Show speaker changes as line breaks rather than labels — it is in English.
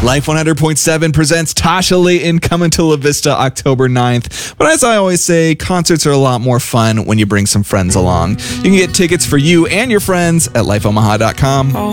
Life 100.7 presents Tasha Layton coming to La Vista October 9th. But as I always say, concerts are a lot more fun when you bring some friends along. You can get tickets for you and your friends at lifeomaha.com.